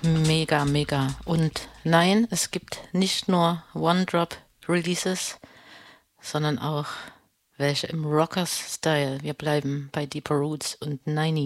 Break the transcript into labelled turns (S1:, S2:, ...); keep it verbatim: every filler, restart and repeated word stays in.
S1: Mega, mega. Und nein, es gibt nicht nur One-Drop-Releases, sondern auch welche im Rockers-Style. Wir bleiben bei Deeper Roots und Niney.